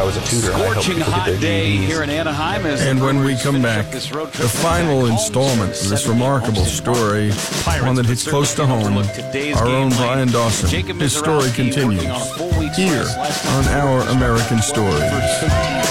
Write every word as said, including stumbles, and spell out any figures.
I was a tutor. And I helped Scorching people get hot their day G E Ds. here in Anaheim. As And the when we Brewers come finish back, up this road trip the final back installment home, of this seventy remarkable Homestead story, Pirates, one that but hits close to certainly home, overlooked today's our game own late. Brian Dawson. Jacob His story Mizorowski continues working on a full week's here rest last on night. Our American Stories.